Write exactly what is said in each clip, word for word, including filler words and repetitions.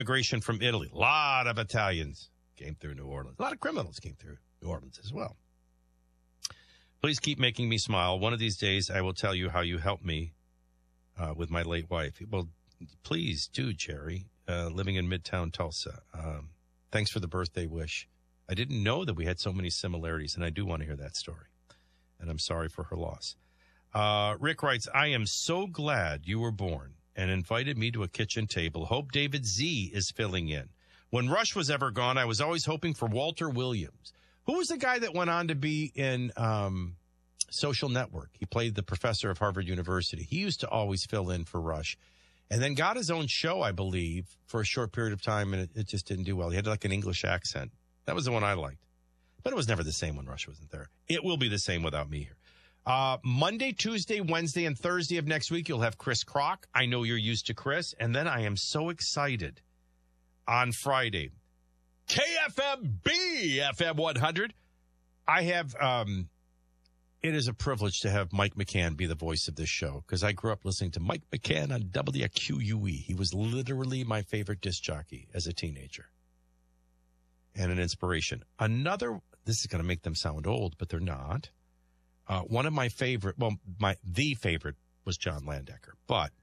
immigration from Italy. A lot of Italians came through New Orleans. A lot of criminals came through New Orleans as well. Please keep making me smile. One of these days, I will tell you how you helped me uh, with my late wife. Well, please do, Jerry, uh, living in Midtown Tulsa. Um, thanks for the birthday wish. I didn't know that we had so many similarities, and I do want to hear that story. And I'm sorry for her loss. Uh, Rick writes, I am so glad you were born and invited me to a kitchen table. Hope David Z is filling in. When Rush was ever gone, I was always hoping for Walter Williams. Who was the guy that went on to be in um, Social Network? He played the professor of Harvard University. He used to always fill in for Rush and then got his own show, I believe, for a short period of time, and it, it just didn't do well. He had like an English accent. That was the one I liked. But it was never the same when Rush wasn't there. It will be the same without me here. Uh, Monday, Tuesday, Wednesday, and Thursday of next week, you'll have Chris Kroc. I know you're used to Chris. And then I am so excited on Friday. K F M B, F M one hundred. I have, um, it is a privilege to have Mike McCann be the voice of this show because I grew up listening to Mike McCann on W Q U E. He was literally my favorite disc jockey as a teenager and an inspiration. Another, this is going to make them sound old, but they're not. Uh, one of my favorite, well, my the favorite was John Landecker, but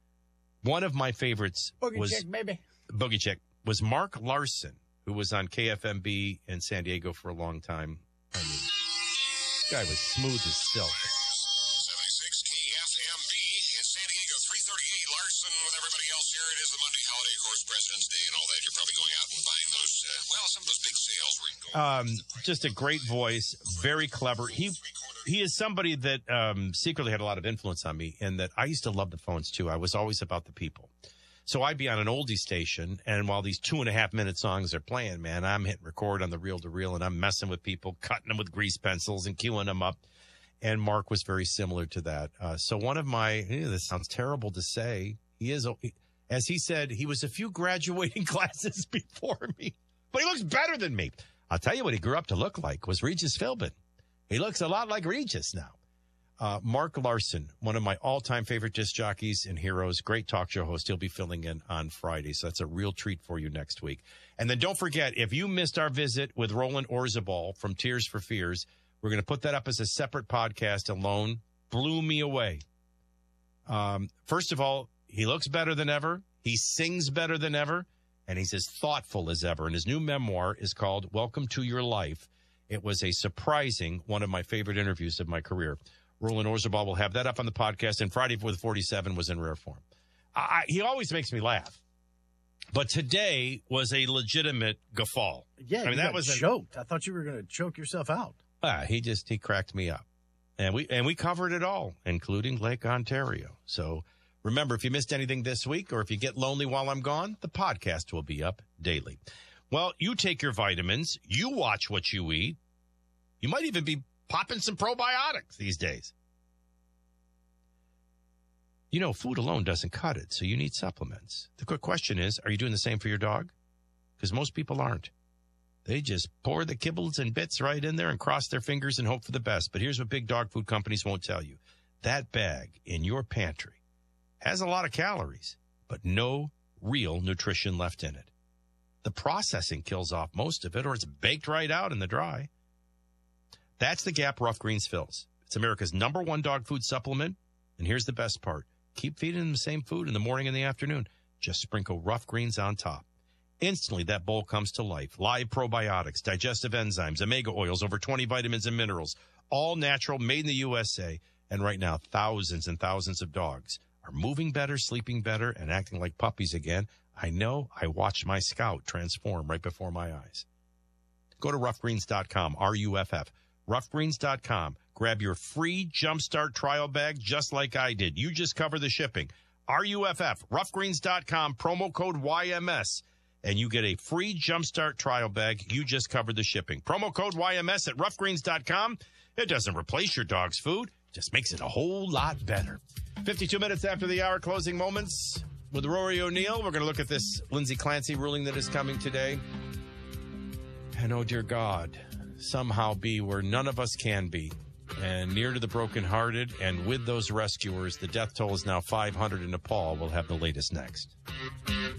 one of my favorites Boogie was Chick, baby. Boogie Chick was Mark Larson, who was on K F M B in San Diego for a long time. I mean, this guy was smooth as silk. seventy-six K F M B in San Diego, three thirty-eight Larson with everybody else here. It is the Monday holiday, of course, President's Day and all that. You're probably going out and buying those, uh, well, some of those big sales where you can go. Um, just a great voice, very clever. He he is somebody that um, secretly had a lot of influence on me, and that I used to love the phones too. I was always about the people. So I'd be on an oldie station, and while these two and a half minute songs are playing, man, I'm hitting record on the reel to reel, and I'm messing with people, cutting them with grease pencils and queuing them up. And Mark was very similar to that. Uh, so one of my, ew, this sounds terrible to say, he is, as he said, he was a few graduating classes before me, but he looks better than me. I'll tell you what he grew up to look like was Regis Philbin. He looks a lot like Regis now. Uh, Mark Larson, one of my all-time favorite disc jockeys and heroes, great talk show host. He'll be filling in on Friday, so that's a real treat for you next week. And then don't forget, if you missed our visit with Roland Orzabal from Tears for Fears, we're going to put that up as a separate podcast alone. Blew me away. Um, first of all, he looks better than ever. He sings better than ever. And he's as thoughtful as ever. And his new memoir is called Welcome to Your Life. It was a surprising, one of my favorite interviews of my career. Roland Orzabal will have that up on the podcast, and Friday with forty-seven was in rare form. I, he always makes me laugh. But today was a legitimate guffaw. Yeah, I mean, you that got was an, choked. I thought you were going to choke yourself out. Uh, he just, he cracked me up. And we, and we covered it all, including Lake Ontario. So remember, if you missed anything this week, or if you get lonely while I'm gone, the podcast will be up daily. Well, you take your vitamins. You watch what you eat. You might even be popping some probiotics these days. You know, food alone doesn't cut it, so you need supplements. The quick question is, are you doing the same for your dog? Because most people aren't. They just pour the kibbles and bits right in there and cross their fingers and hope for the best. But here's what big dog food companies won't tell you. That bag in your pantry has a lot of calories, but no real nutrition left in it. The processing kills off most of it, or it's baked right out in the dry. That's the gap Rough Greens fills. It's America's number one dog food supplement. And here's the best part. Keep feeding them the same food in the morning and the afternoon. Just sprinkle Rough Greens on top. Instantly, that bowl comes to life. Live probiotics, digestive enzymes, omega oils, over twenty vitamins and minerals. All natural, made in the U S A. And right now, thousands and thousands of dogs are moving better, sleeping better, and acting like puppies again. I know. I watched my Scout transform right before my eyes. Go to rough greens dot com, R U F F. rough greens dot com. Grab your free Jumpstart trial bag just like I did. You just cover the shipping. R U F F, rough greens dot com, promo code Y M S. And you get a free Jumpstart trial bag. You just covered the shipping. Promo code Y M S at rough greens dot com. It doesn't replace your dog's food. It just makes it a whole lot better. fifty-two minutes after the hour, closing moments with Rory O'Neill. We're going to look at this Lindsay Clancy ruling that is coming today. And oh, dear God, somehow be where none of us can be. And near to the brokenhearted, and with those rescuers, the death toll is now five hundred in Nepal. We'll have the latest next.